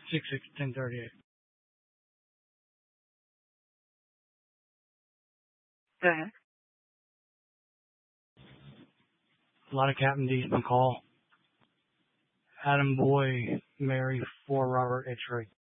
1038. Go ahead. A lot of Captain D's been call. Adam Boy, Mary, 4 Robert H. Ray.